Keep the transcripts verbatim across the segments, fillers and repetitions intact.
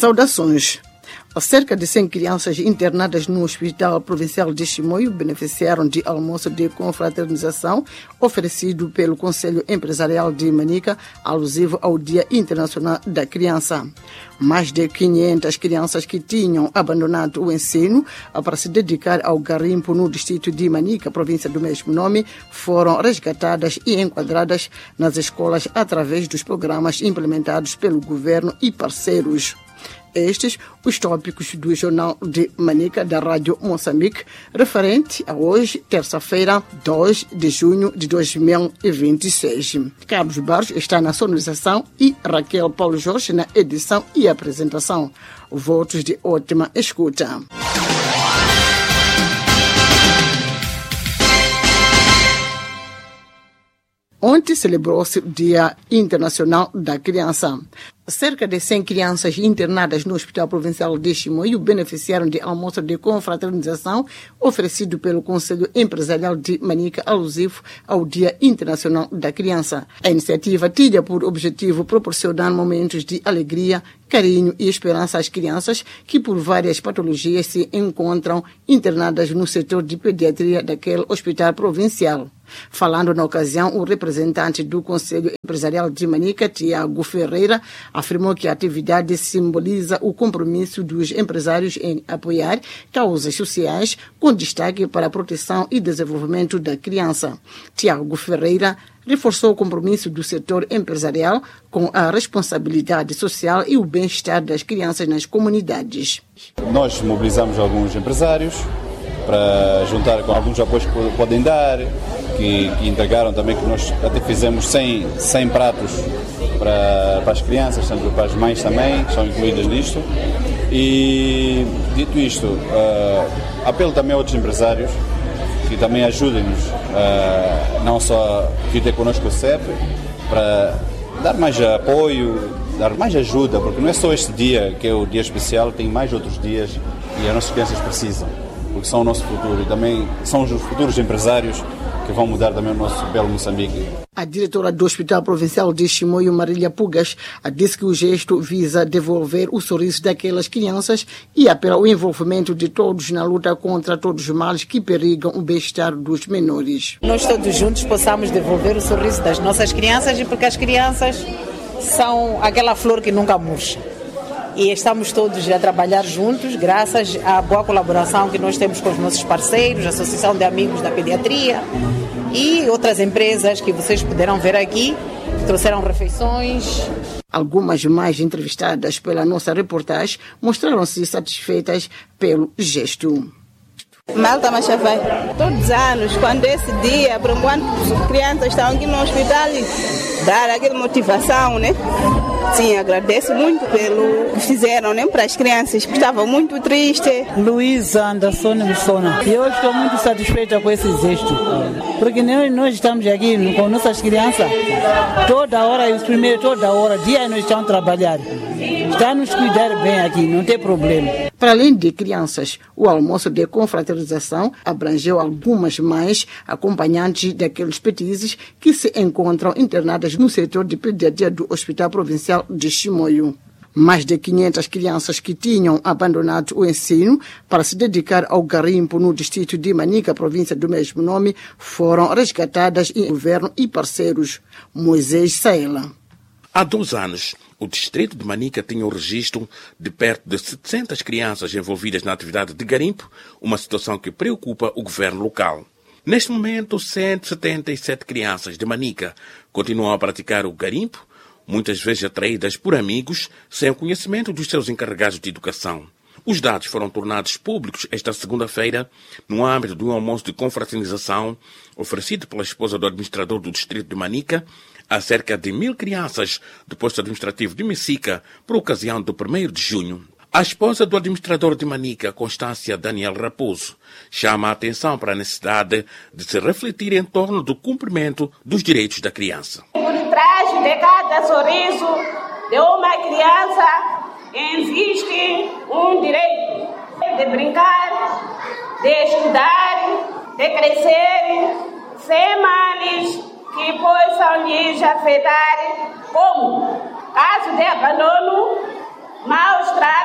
Saudações. Cerca de cem crianças internadas no Hospital Provincial de Chimoio beneficiaram de almoço de confraternização oferecido pelo Conselho Empresarial de Manica, alusivo ao Dia Internacional da Criança. Mais de quinhentas crianças que tinham abandonado o ensino para se dedicar ao garimpo no distrito de Manica, província do mesmo nome, foram resgatadas e enquadradas nas escolas através dos programas implementados pelo governo e parceiros. Estes os tópicos do Jornal de Manica da Rádio Moçambique, referente a hoje, terça-feira, dois de junho de dois mil e vinte e seis. Carlos Barros está na sonorização e Raquel Paulo Jorge na edição e apresentação. Votos de ótima escuta. Ontem celebrou-se o Dia Internacional da Criança. Cerca de cem crianças internadas no Hospital Provincial de Chimoio beneficiaram de almoço de confraternização oferecido pelo Conselho Empresarial de Manica, alusivo ao Dia Internacional da Criança. A iniciativa tinha por objetivo proporcionar momentos de alegria, carinho e esperança às crianças que por várias patologias se encontram internadas no setor de pediatria daquele hospital provincial. Falando na ocasião, o representante do Conselho Empresarial de Manica, Tiago Ferreira, afirmou que a atividade simboliza o compromisso dos empresários em apoiar causas sociais com destaque para a proteção e desenvolvimento da criança. Tiago Ferreira reforçou o compromisso do setor empresarial com a responsabilidade social e o bem-estar das crianças nas comunidades. Nós mobilizamos alguns empresários para juntar com alguns apoios que podem dar, que, que entregaram também, que nós até fizemos cem, cem pratos para, para as crianças, tanto para as mães também, que são incluídas nisto. E, dito isto, uh, apelo também a outros empresários que também ajudem-nos, uh, não só que ter connosco o C E P, para dar mais apoio, dar mais ajuda, porque não é só este dia que é o dia especial, tem mais outros dias e as nossas crianças precisam, porque são o nosso futuro e também são os futuros empresários que vão mudar também o nosso belo Moçambique. A diretora do Hospital Provincial de Chimoio, Marília Pugas, disse que o gesto visa devolver o sorriso daquelas crianças e apela ao envolvimento de todos na luta contra todos os males que perigam o bem-estar dos menores. Nós todos juntos possamos devolver o sorriso das nossas crianças, e porque as crianças são aquela flor que nunca murcha. E estamos todos a trabalhar juntos, graças à boa colaboração que nós temos com os nossos parceiros, a Associação de Amigos da Pediatria e outras empresas que vocês puderam ver aqui, que trouxeram refeições. Algumas mais entrevistadas pela nossa reportagem mostraram-se satisfeitas pelo gesto. Malta Machavai, todos os anos, quando esse dia, por enquanto as crianças estão aqui no hospital, dar aquela motivação, né? Sim, agradeço muito pelo que fizeram, né, para as crianças que estavam muito tristes. Luísa Anderson Missona. E eu estou muito satisfeita com esse gesto, porque nós, nós estamos aqui com nossas crianças, toda hora, os primeiros, toda hora, dia nós estamos a trabalhar. Está a nos cuidar bem aqui, não tem problema. Para além de crianças, o almoço de confraternização abrangeu algumas mães acompanhantes daqueles petizes que se encontram internadas no setor de pediatria do Hospital Provincial de Chimoio. Mais de quinhentas crianças que tinham abandonado o ensino para se dedicar ao garimpo no distrito de Manica, província do mesmo nome, foram resgatadas em governo e parceiros. Moisés Saela. Há dois anos, o distrito de Manica tinha o registro de perto de setecentas crianças envolvidas na atividade de garimpo, uma situação que preocupa o governo local. Neste momento, cento e setenta e sete crianças de Manica continuam a praticar o garimpo, muitas vezes atraídas por amigos, sem o conhecimento dos seus encarregados de educação. Os dados foram tornados públicos esta segunda-feira no âmbito de um almoço de confraternização oferecido pela esposa do administrador do distrito de Manica a cerca de mil crianças do posto administrativo de Messica por ocasião do primeiro de junho. A esposa do administrador de Manica, Constância Daniel Raposo, chama a atenção para a necessidade de se refletir em torno do cumprimento dos direitos da criança. Por trás de cada sorriso de uma criança existe um direito de brincar, de estudar, de crescer, sem males que possam lhes afetar, como caso de abandono, maus tratos,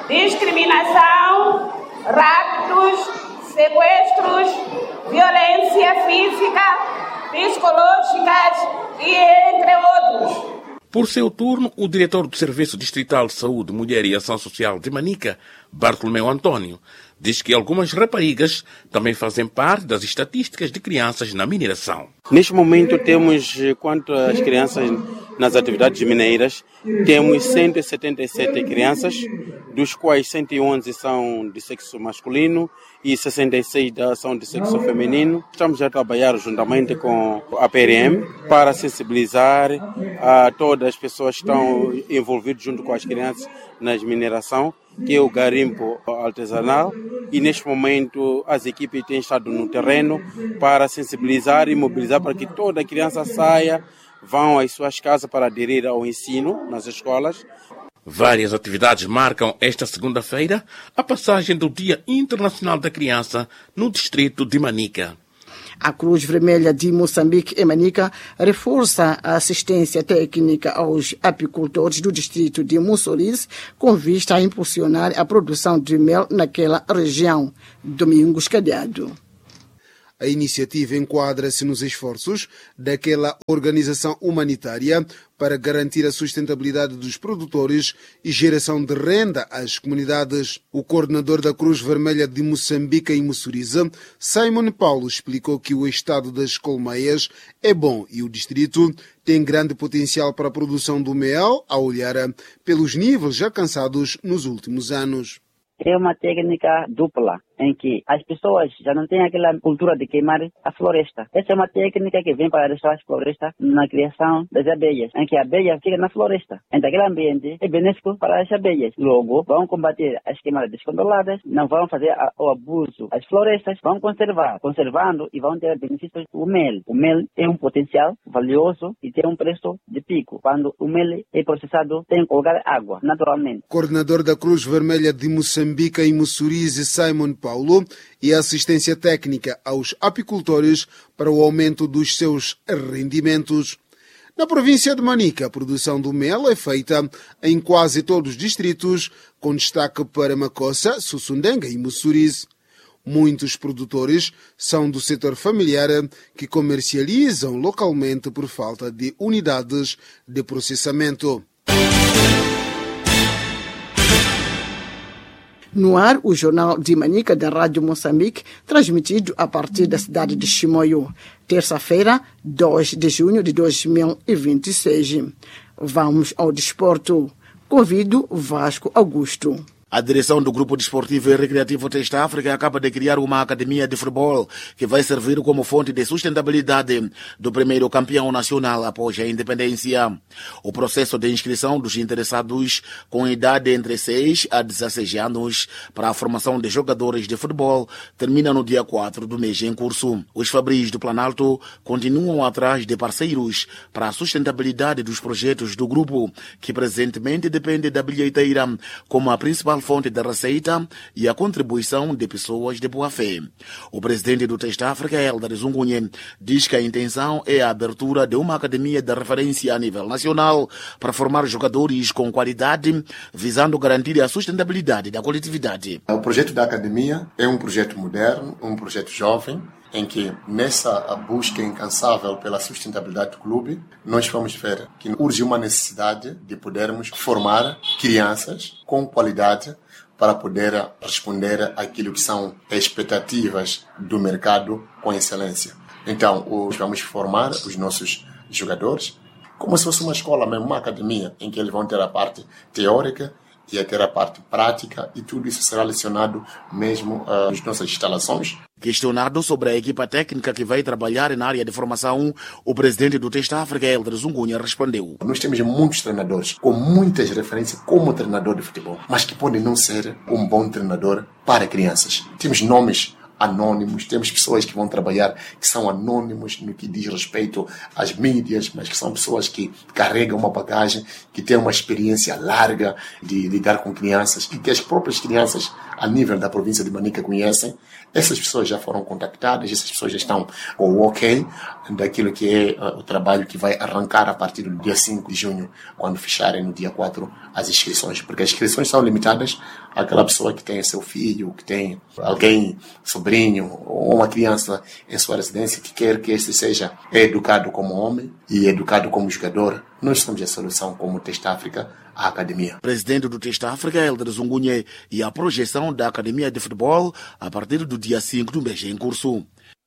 discriminação, raptos, sequestros, violência física, psicológicas e entre outros. Por seu turno, o diretor do Serviço Distrital de Saúde, Mulher e Ação Social de Manica, Bartolomeu Antônio, diz que algumas raparigas também fazem parte das estatísticas de crianças na mineração. Neste momento temos, quanto às crianças nas atividades mineiras, temos cento e setenta e sete crianças, dos quais cento e onze são de sexo masculino e sessenta e seis são de sexo feminino. Estamos a trabalhar juntamente com a P R M para sensibilizar a todas as pessoas que estão envolvidas junto com as crianças na mineração, que é o garimpo artesanal, e neste momento as equipes têm estado no terreno para sensibilizar e mobilizar para que toda criança saia, vão às suas casas para aderir ao ensino nas escolas. Várias atividades marcam esta segunda-feira a passagem do Dia Internacional da Criança no distrito de Manica. A Cruz Vermelha de Moçambique e Manica reforça a assistência técnica aos apicultores do distrito de Mussurize com vista a impulsionar a produção de mel naquela região. Domingos Cadeado. A iniciativa enquadra-se nos esforços daquela organização humanitária para garantir a sustentabilidade dos produtores e geração de renda às comunidades. O coordenador da Cruz Vermelha de Moçambique e Mussurize, Simon Paulo, explicou que o estado das colmeias é bom e o distrito tem grande potencial para a produção do mel, a olhar pelos níveis alcançados nos últimos anos. É uma técnica dupla, em que as pessoas já não têm aquela cultura de queimar a floresta. Essa é uma técnica que vem para deixar a floresta na criação das abelhas, em que a abelha fica na floresta. Então, aquele ambiente é benéfico para as abelhas. Logo, vão combater as queimadas descontroladas, não vão fazer a, o abuso das florestas, vão conservar, conservando e vão ter benefícios do mel. O mel tem um potencial valioso e tem um preço de pico. Quando o mel é processado, tem que colocar água, naturalmente. Coordenador da Cruz Vermelha de Moçambique e Mussurize, Simon Paulo, e assistência técnica aos apicultores para o aumento dos seus rendimentos. Na província de Manica, a produção do mel é feita em quase todos os distritos, com destaque para Macossa, Sussundenga e Mussurize. Muitos produtores são do setor familiar que comercializam localmente por falta de unidades de processamento. No ar, o Jornal de Manica da Rádio Moçambique, transmitido a partir da cidade de Chimoio. Terça-feira, dois de junho de dois mil e vinte e seis. Vamos ao desporto. Convido Vasco Augusto. A direção do Grupo Desportivo e Recreativo Testa África acaba de criar uma academia de futebol que vai servir como fonte de sustentabilidade do primeiro campeão nacional após a independência. O processo de inscrição dos interessados com idade entre seis a dezesseis anos para a formação de jogadores de futebol termina no dia quatro do mês em curso. Os Fabris do Planalto continuam atrás de parceiros para a sustentabilidade dos projetos do grupo, que presentemente depende da bilheteira como a principal fonte da receita e a contribuição de pessoas de boa fé. O presidente do Testa África, Eldar Zungunye, diz que a intenção é a abertura de uma academia de referência a nível nacional para formar jogadores com qualidade, visando garantir a sustentabilidade da coletividade. O projeto da academia é um projeto moderno, um projeto jovem, em que nessa busca incansável pela sustentabilidade do clube, nós vamos ver que urge uma necessidade de podermos formar crianças com qualidade para poder responder àquilo que são expectativas do mercado com excelência. Então, vamos formar os nossos jogadores como se fosse uma escola mesmo, uma academia, em que eles vão ter a parte teórica e a ter a parte prática, e tudo isso será lecionado mesmo uh, nas nossas instalações. Questionado sobre a equipa técnica que vai trabalhar na área de formação, o presidente do Testa África, Eldar Zungunye, respondeu: Nós temos muitos treinadores com muitas referências como treinador de futebol, mas que podem não ser um bom treinador para crianças. Temos nomes anônimos, temos pessoas que vão trabalhar que são anônimos no que diz respeito às mídias, mas que são pessoas que carregam uma bagagem, que têm uma experiência larga de lidar com crianças e que as próprias crianças a nível da província de Manica conhecem. Essas pessoas já foram contactadas, essas pessoas já estão com o ok daquilo que é uh, o trabalho que vai arrancar a partir do dia cinco de junho, quando fecharem no dia quatro as inscrições, porque as inscrições são limitadas àquela pessoa que tem seu filho, que tem alguém, sobrinho ou uma criança em sua residência que quer que este seja educado como homem e educado como jogador. Nós somos a solução como Testa África, a academia. Presidente do Testa África, Helder Zungunye, e a projeção da academia de futebol a partir do dia cinco do mês em curso.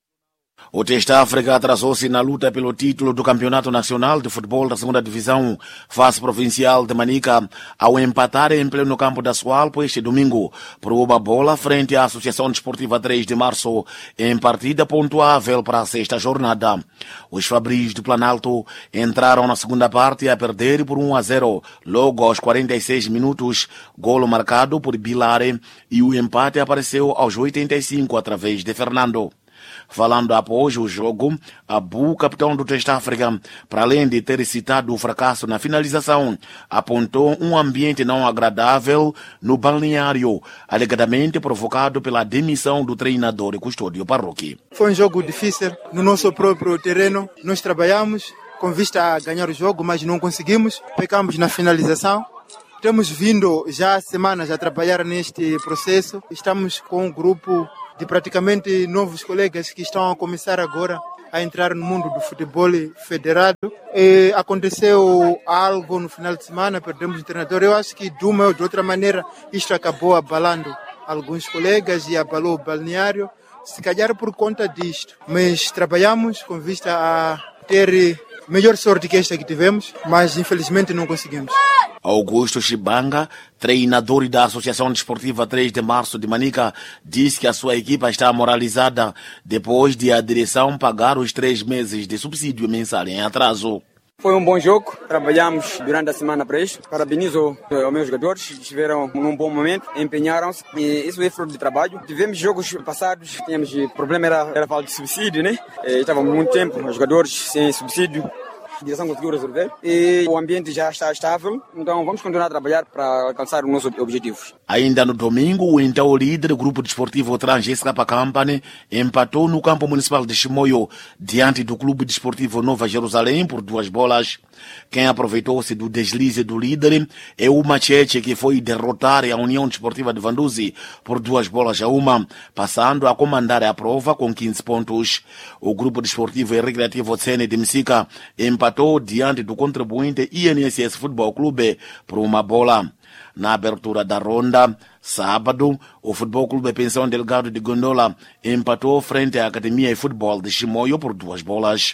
O Testa África atrasou-se na luta pelo título do Campeonato Nacional de Futebol da segunda Divisão, fase provincial de Manica, ao empatar em pleno campo da Sualpo este domingo, por uma bola frente à Associação Desportiva três de Março, em partida pontuável para a sexta jornada. Os Fabris do Planalto entraram na segunda parte a perder por um a zero, logo aos quarenta e seis minutos, golo marcado por Bilare, e o empate apareceu aos oitenta e cinco através de Fernando. Falando após o jogo, Abu, capitão do Testa África, para além de ter citado o fracasso na finalização, apontou um ambiente não agradável no balneário, alegadamente provocado pela demissão do treinador e custódio Parroqui. Foi um jogo difícil no nosso próprio terreno. Nós trabalhamos com vista a ganhar o jogo, mas não conseguimos. Pecamos na finalização. Temos vindo já há semanas a trabalhar neste processo. Estamos com um grupo de praticamente novos colegas que estão a começar agora a entrar no mundo do futebol federado. E aconteceu algo no final de semana, perdemos o treinador. Eu acho que de uma ou de outra maneira isto acabou abalando alguns colegas e abalou o balneário, se calhar por conta disto. Mas trabalhamos com vista a ter melhor sorte que esta que tivemos, mas infelizmente não conseguimos. Augusto Chibanga, treinador da Associação Desportiva três de Março de Manica, disse que a sua equipa está moralizada depois de a direção pagar os três meses de subsídio mensal em atraso. Foi um bom jogo, trabalhamos durante a semana para isto. Parabenizo os meus jogadores, estiveram num bom momento, empenharam-se e isso é fruto de trabalho. Tivemos jogos passados, tínhamos problema, era, era falta de subsídio, né? E estávamos muito tempo, os jogadores sem subsídio. A direção conseguiu resolver e o ambiente já está estável, então vamos continuar a trabalhar para alcançar os nossos objetivos. Ainda no domingo, o então líder, o grupo desportivo Transescapa Company, empatou no campo municipal de Chimoio, diante do clube desportivo Nova Jerusalém, por duas bolas. Quem aproveitou-se do deslize do líder é o Machete, que foi derrotar a União Desportiva de Vanduzi por duas bolas a uma, passando a comandar a prova com quinze pontos. O grupo desportivo e recreativo Tsene de Msika empatou diante do contribuinte I N S S Futebol Clube por uma bola. Na abertura da ronda, sábado, o Futebol Clube Pensão Delgado de Gondola empatou frente à Academia de Futebol de Chimoio por duas bolas.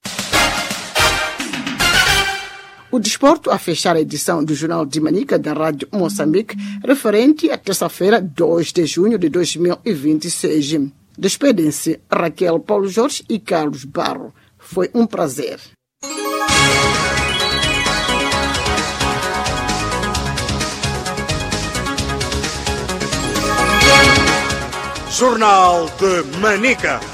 O desporto a fechar a edição do Jornal de Manica da Rádio Moçambique, referente à terça-feira, dois de junho de dois mil e vinte e seis. Despedem-se Raquel Paulo Jorge e Carlos Barro. Foi um prazer. Jornal de Manica.